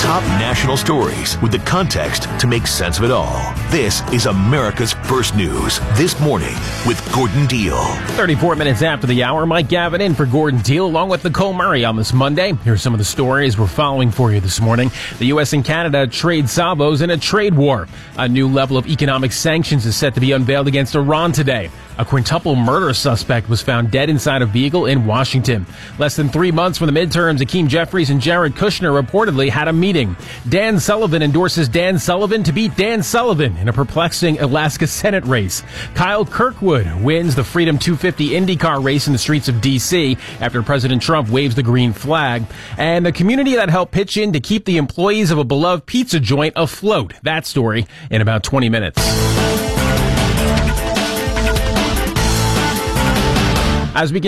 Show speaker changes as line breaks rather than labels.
top national stories with the context to make sense of it all. This is America's First News This Morning with Gordon Deal.
34 minutes after the hour, Mike Gavin in for Gordon Deal along with Nicole Murray on this Monday. Here's some of the stories we're following for you this morning. The U.S. and Canada trade salvos in a trade war. A new level of economic sanctions is set to be unveiled against Iran today. A quintuple murder suspect was found dead inside a vehicle in Washington. Less than 3 months from the midterms, Hakeem Jeffries and Jared Kushner reportedly had a meeting. Dan Sullivan endorses Dan Sullivan to beat Dan Sullivan in a perplexing Alaska Senate race. Kyle Kirkwood wins the Freedom 250 IndyCar race in the streets of D.C. after President Trump waves the green flag. And a community that helped pitch in to keep the employees of a beloved pizza joint afloat. That story in about 20 minutes. As we